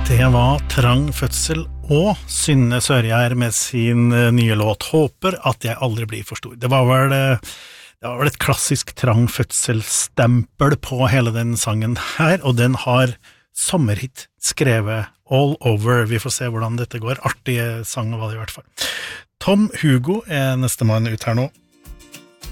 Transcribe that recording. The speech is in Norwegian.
Det var Trang fødsel og Synne Sørgjær med sin nye låt Håper at jeg aldri blir for stor. Det var vel et klassisk Trang fødselsstempel på hele den sangen her, og den har sommerhit skrevet all over. Vi får se hvordan dette går. Artige sang var det i hvert fall. Tom Hugo neste mann ut her nå.